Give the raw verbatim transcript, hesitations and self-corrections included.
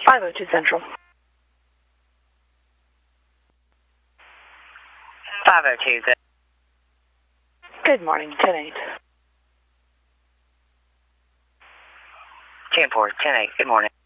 five oh two Central. five oh two. Good morning, ten eight. ten four, ten eight, good morning.